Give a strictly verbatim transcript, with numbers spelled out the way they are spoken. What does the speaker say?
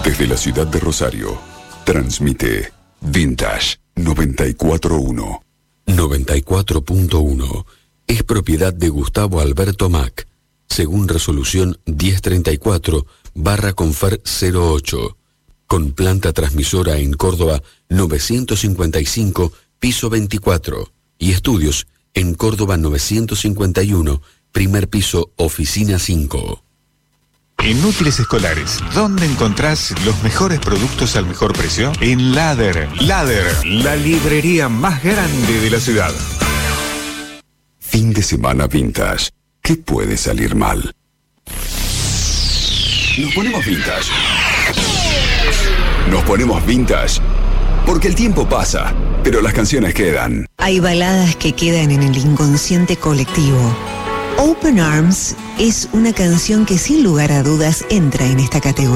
Desde la ciudad de Rosario, transmite Vintage noventa y cuatro punto uno. noventa y cuatro punto uno es propiedad de Gustavo Alberto Mac, según resolución diez treinta y cuatro barra Confer cero ocho, con planta transmisora en Córdoba novecientos cincuenta y cinco, piso veinticuatro, y estudios en Córdoba novecientos cincuenta y uno, primer piso, oficina cinco. En Útiles Escolares, ¿dónde encontrás los mejores productos al mejor precio? En Lader. Lader, la librería más grande de la ciudad. Fin de semana vintage. ¿Qué puede salir mal? Nos ponemos vintage. Nos ponemos vintage. Porque el tiempo pasa, pero las canciones quedan. Hay baladas que quedan en el inconsciente colectivo. Open Arms es una canción que sin lugar a dudas entra en esta categoría.